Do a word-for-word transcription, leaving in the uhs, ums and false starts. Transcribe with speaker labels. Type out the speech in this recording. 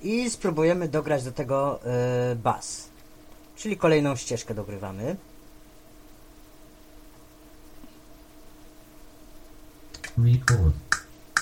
Speaker 1: i spróbujemy dograć do tego yy, bas. Czyli kolejną ścieżkę dogrywamy.
Speaker 2: Mi kod.